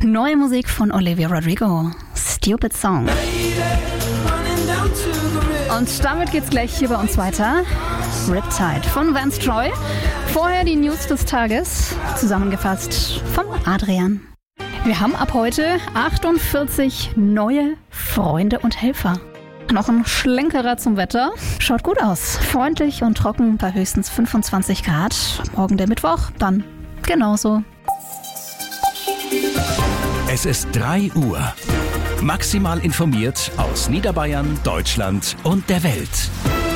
Neue Musik von Olivia Rodrigo, Stupid Song. Und damit geht's gleich hier bei uns weiter. Riptide von Vance Troy. Vorher die News des Tages, zusammengefasst von Adrian. Wir haben ab heute 48 neue Freunde und Helfer. Noch ein Schlenkerer zum Wetter. Schaut gut aus. Freundlich und trocken bei höchstens 25 Grad. Morgen der Mittwoch, dann genauso. Es ist 3 Uhr. Maximal informiert aus Niederbayern, Deutschland und der Welt.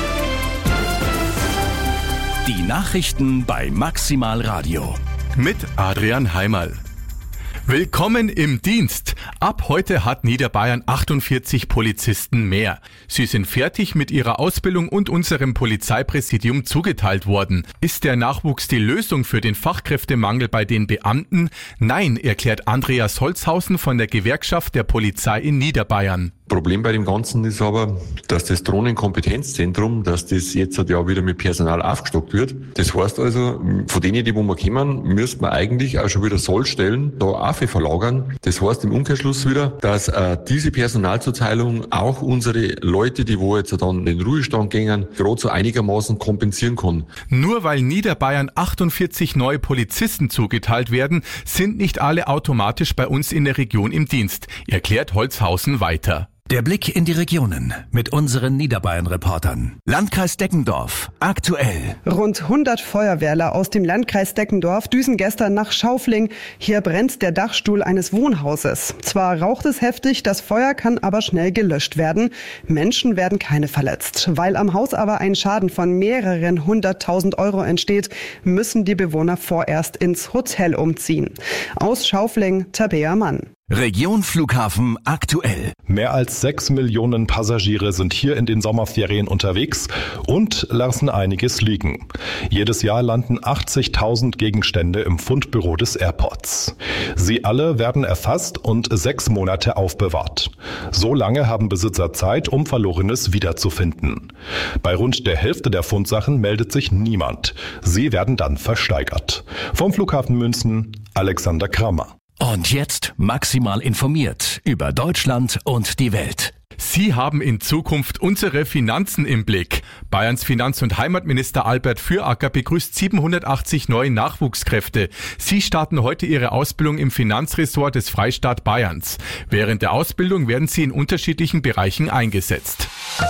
Die Nachrichten bei Maximal Radio. Mit Adrian Heimerl. Willkommen im Dienst. Ab heute hat Niederbayern 48 Polizisten mehr. Sie sind fertig mit ihrer Ausbildung und unserem Polizeipräsidium zugeteilt worden. Ist der Nachwuchs die Lösung für den Fachkräftemangel bei den Beamten? Nein, erklärt Andreas Holzhausen von der Gewerkschaft der Polizei in Niederbayern. Problem bei dem Ganzen ist aber, dass das Drohnenkompetenzzentrum, dass das jetzt ja wieder mit Personal aufgestockt wird. Das heißt also, von denen, die wo wir kommen, müsste man eigentlich auch schon wieder Sollstellen da auch verlagern. Das heißt im Umkehrschluss wieder, dass diese Personalzuteilung auch unsere Leute, die wo jetzt dann in den Ruhestand gehen, gerade so einigermaßen kompensieren kann. Nur weil Niederbayern 48 neue Polizisten zugeteilt werden, sind nicht alle automatisch bei uns in der Region im Dienst, erklärt Holzhausen weiter. Der Blick in die Regionen mit unseren Niederbayern-Reportern. Landkreis Deckendorf, aktuell. Rund 100 Feuerwehrler aus dem Landkreis Deckendorf düsen gestern nach Schaufling. Hier brennt der Dachstuhl eines Wohnhauses. Zwar raucht es heftig, das Feuer kann aber schnell gelöscht werden. Menschen werden keine verletzt. Weil am Haus aber ein Schaden von mehreren 100.000 Euro entsteht, müssen die Bewohner vorerst ins Hotel umziehen. Aus Schaufling, Tabea Mann. Region Flughafen aktuell. Mehr als 6 Millionen Passagiere sind hier in den Sommerferien unterwegs und lassen einiges liegen. Jedes Jahr landen 80.000 Gegenstände im Fundbüro des Airports. Sie alle werden erfasst und 6 Monate aufbewahrt. So lange haben Besitzer Zeit, um Verlorenes wiederzufinden. Bei rund der Hälfte der Fundsachen meldet sich niemand. Sie werden dann versteigert. Vom Flughafen München, Alexander Kramer. Und jetzt maximal informiert über Deutschland und die Welt. Sie haben in Zukunft unsere Finanzen im Blick. Bayerns Finanz- und Heimatminister Albert Füracker begrüßt 780 neue Nachwuchskräfte. Sie starten heute ihre Ausbildung im Finanzressort des Freistaat Bayerns. Während der Ausbildung werden sie in unterschiedlichen Bereichen eingesetzt.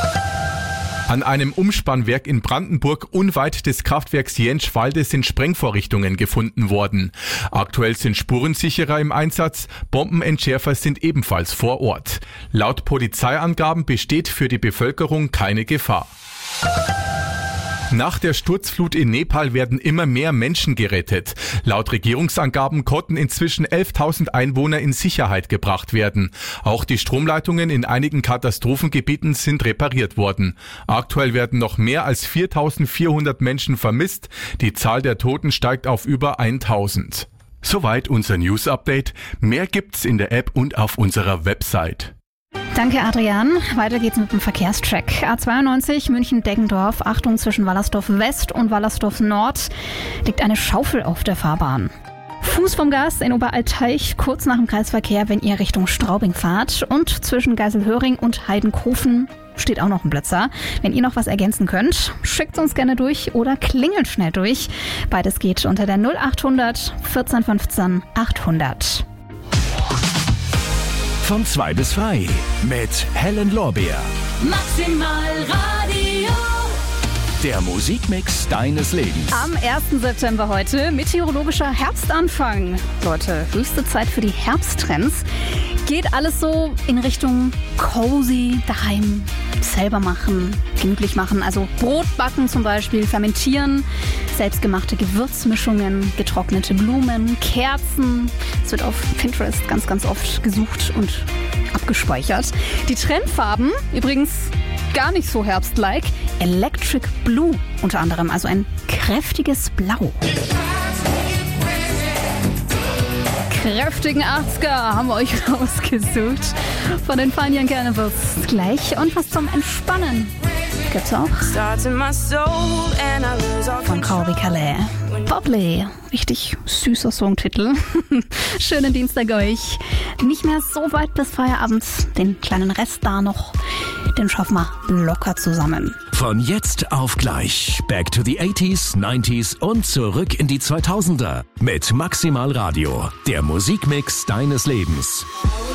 An einem Umspannwerk in Brandenburg unweit des Kraftwerks Jenschwalde sind Sprengvorrichtungen gefunden worden. Aktuell sind Spurensicherer im Einsatz, Bombenentschärfer sind ebenfalls vor Ort. Laut Polizeiangaben besteht für die Bevölkerung keine Gefahr. Nach der Sturzflut in Nepal werden immer mehr Menschen gerettet. Laut Regierungsangaben konnten inzwischen 11.000 Einwohner in Sicherheit gebracht werden. Auch die Stromleitungen in einigen Katastrophengebieten sind repariert worden. Aktuell werden noch mehr als 4.400 Menschen vermisst. Die Zahl der Toten steigt auf über 1.000. Soweit unser News-Update. Mehr gibt's in der App und auf unserer Website. Danke, Adrian. Weiter geht's mit dem Verkehrstrack. A92 München-Deggendorf. Achtung, zwischen Wallersdorf West und Wallersdorf Nord liegt eine Schaufel auf der Fahrbahn. Fuß vom Gas in Oberalteich, kurz nach dem Kreisverkehr, wenn ihr Richtung Straubing fahrt. Und zwischen Geiselhöring und Heidenkofen steht auch noch ein Blitzer. Wenn ihr noch was ergänzen könnt, schickt uns gerne durch oder klingelt schnell durch. Beides geht unter der 0800 14 15 800. Von 2 bis frei mit Helen Lorbeer. Maximal Radio. Der Musikmix deines Lebens. Am 1. September heute meteorologischer Herbstanfang. Leute, höchste Zeit für die Herbsttrends. Geht alles so in Richtung cozy, daheim, selber machen, gemütlich machen. Also Brot backen zum Beispiel, fermentieren, selbstgemachte Gewürzmischungen, getrocknete Blumen, Kerzen. Es wird auf Pinterest ganz, ganz oft gesucht und abgespeichert. Die Trendfarben, übrigens gar nicht so herbstlike, Electric Blue unter anderem, also ein kräftiges Blau. Kräftigen 80er haben wir euch rausgesucht. Von den Fine Young Cannibals gleich und was zum Entspannen gibt's auch von Colby Calais. Bubbly. Richtig süßer Songtitel. Schönen Dienstag euch. Nicht mehr so weit bis Feierabend. Den kleinen Rest da noch, den schaffen wir locker zusammen. Von jetzt auf gleich. Back to the 80s, 90s und zurück in die 2000er. Mit Maximal Radio. Der Musikmix deines Lebens.